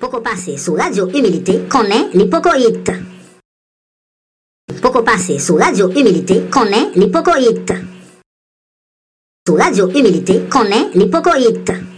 Poco passé sous Radio Humilité, connaît l'hypocoïte. Poco passé sous Radio Humilité, connaît l'hypocoïte. Sous Radio Humilité, connaît l'hypocoïte.